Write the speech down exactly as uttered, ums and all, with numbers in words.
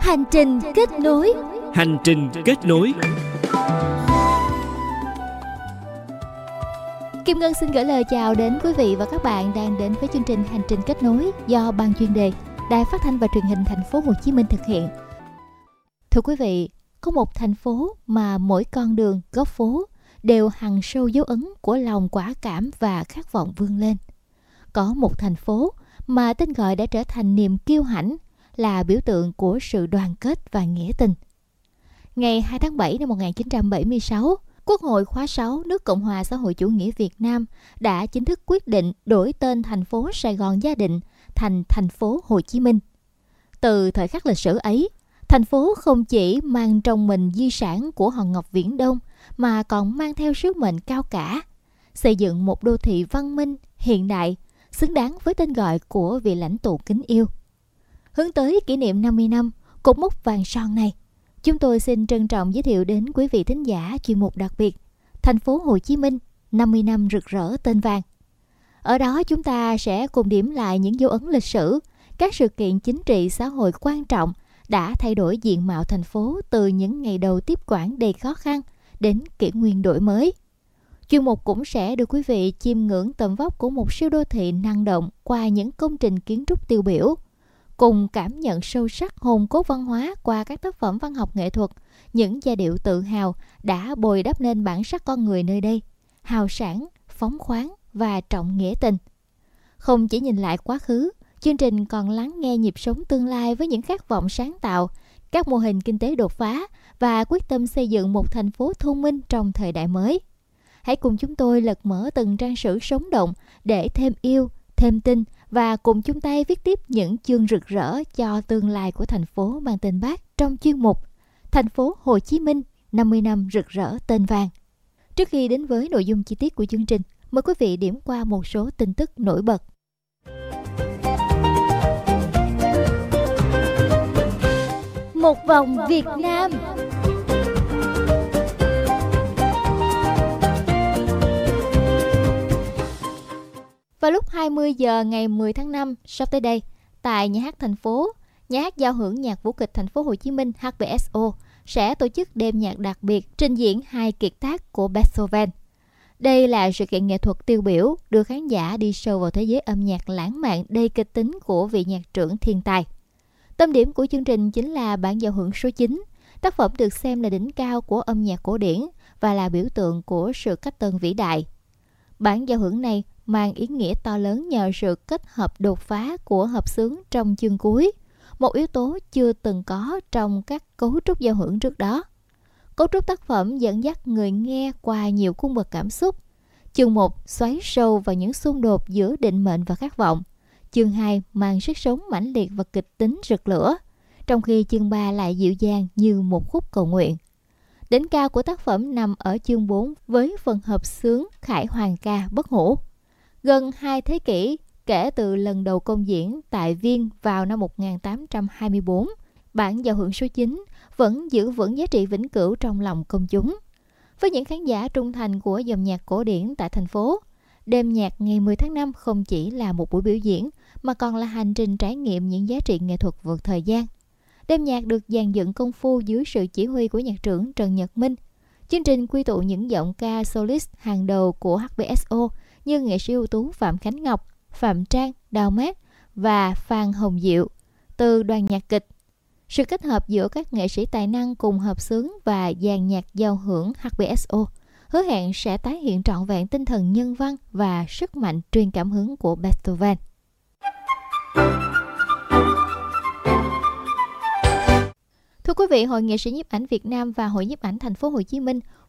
Hành trình kết nối. Hành trình kết nối. Kim Ngân xin gửi lời chào đến quý vị và các bạn đang đến với chương trình Hành trình kết nối do Ban chuyên đề Đài Phát thanh và Truyền hình Thành phố Hồ Chí Minh thực hiện. Thưa quý vị, có một thành phố mà mỗi con đường, góc phố đều hằn sâu dấu ấn của lòng quả cảm và khát vọng vươn lên. Có một thành phố mà tên gọi đã trở thành niềm kiêu hãnh, là biểu tượng của sự đoàn kết và nghĩa tình. Ngày hai tháng bảy năm một nghìn chín trăm bảy mươi sáu, Quốc hội khóa sáu nước Cộng hòa xã hội chủ nghĩa Việt Nam đã chính thức quyết định đổi tên thành phố Sài Gòn Gia Định thành thành phố Hồ Chí Minh. Từ thời khắc lịch sử ấy, thành phố không chỉ mang trong mình di sản của hòn ngọc Viễn Đông mà còn mang theo sứ mệnh cao cả, xây dựng một đô thị văn minh, hiện đại, xứng đáng với tên gọi của vị lãnh tụ kính yêu. Hướng tới kỷ niệm năm mươi năm, cột mốc vàng son này, chúng tôi xin trân trọng giới thiệu đến quý vị thính giả chuyên mục đặc biệt Thành phố Hồ Chí Minh năm mươi năm rực rỡ tên vàng. Ở đó chúng ta sẽ cùng điểm lại những dấu ấn lịch sử, các sự kiện chính trị xã hội quan trọng đã thay đổi diện mạo thành phố từ những ngày đầu tiếp quản đầy khó khăn đến kỷ nguyên đổi mới. Chuyên mục cũng sẽ đưa quý vị chiêm ngưỡng tầm vóc của một siêu đô thị năng động qua những công trình kiến trúc tiêu biểu, cùng cảm nhận sâu sắc hồn cốt văn hóa qua các tác phẩm văn học nghệ thuật, những giai điệu tự hào đã bồi đắp nên bản sắc con người nơi đây, hào sảng, phóng khoáng và trọng nghĩa tình. Không chỉ nhìn lại quá khứ, chương trình còn lắng nghe nhịp sống tương lai với những khát vọng sáng tạo, các mô hình kinh tế đột phá và quyết tâm xây dựng một thành phố thông minh trong thời đại mới. Hãy cùng chúng tôi lật mở từng trang sử sống động để thêm yêu, thêm tin và cùng chung tay viết tiếp những chương rực rỡ cho tương lai của thành phố mang tên Bác trong chuyên mục Thành phố Hồ Chí Minh năm mươi năm rực rỡ tên vàng. Trước khi đến với nội dung chi tiết của chương trình, mời quý vị điểm qua một số tin tức nổi bật. Một vòng Việt Nam. Vào lúc hai mươi giờ ngày mười tháng năm sắp tới đây, tại nhà hát thành phố, nhà hát giao hưởng nhạc vũ kịch Thành phố Hồ Chí Minh hát bê ét ô sẽ tổ chức đêm nhạc đặc biệt trình diễn hai kiệt tác của Beethoven. Đây là sự kiện nghệ thuật tiêu biểu đưa khán giả đi sâu vào thế giới âm nhạc lãng mạn đầy kịch tính của vị nhạc trưởng thiên tài. Tâm điểm của chương trình chính là bản giao hưởng số chín, tác phẩm được xem là đỉnh cao của âm nhạc cổ điển và là biểu tượng của sự cách tân vĩ đại. Bản giao hưởng này mang ý nghĩa to lớn nhờ sự kết hợp đột phá của hợp xướng trong chương cuối, một yếu tố chưa từng có trong các cấu trúc giao hưởng trước đó. Cấu trúc tác phẩm dẫn dắt người nghe qua nhiều cung bậc cảm xúc. Chương một xoáy sâu vào những xung đột giữa định mệnh và khát vọng. Chương hai mang sức sống mãnh liệt và kịch tính rực lửa, trong khi chương ba lại dịu dàng như một khúc cầu nguyện. Đỉnh cao của tác phẩm nằm ở chương bốn với phần hợp xướng khải hoàn ca bất hủ. Gần hai thế kỷ kể từ lần đầu công diễn tại Viên vào năm một nghìn tám trăm hai mươi tư, bản giao hưởng số chín vẫn giữ vững giá trị vĩnh cửu trong lòng công chúng. Với những khán giả trung thành của dòng nhạc cổ điển tại thành phố, đêm nhạc ngày mười tháng năm không chỉ là một buổi biểu diễn mà còn là hành trình trải nghiệm những giá trị nghệ thuật vượt thời gian. Đêm nhạc được dàn dựng công phu dưới sự chỉ huy của nhạc trưởng Trần Nhật Minh. Chương trình quy tụ những giọng ca solist hàng đầu của hát bê ét ô như nghệ sĩ ưu tú Phạm Khánh Ngọc, Phạm Trang, Đào Mát và Phan Hồng Diệu từ đoàn nhạc kịch. Sự kết hợp giữa các nghệ sĩ tài năng cùng hợp xướng và dàn nhạc giao hưởng hát bê ét ô hứa hẹn sẽ tái hiện trọn vẹn tinh thần nhân văn và sức mạnh truyền cảm hứng của Beethoven. Thưa quý vị, Hội nghệ sĩ nhiếp ảnh Việt Nam và Hội nhiếp ảnh Thành phố Hồ Chí Minh